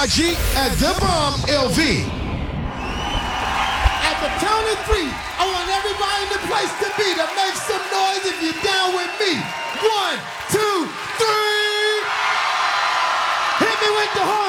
G at The Bomb LV. At the count of three, I want everybody in the place to be to make some noise if you're down with me. 1, 2, 3. Hit me with the horn.